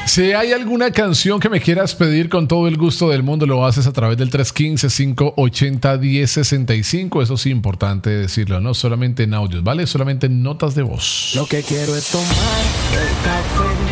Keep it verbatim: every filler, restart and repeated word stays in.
Si hay alguna canción que me quieras pedir con todo el gusto del mundo, lo haces a través del tres uno cinco, cinco ocho cero, uno cero seis cinco. Eso sí, importante decirlo, no solamente en audios, ¿vale? Solamente en notas de voz. Lo que quiero es tomar el café.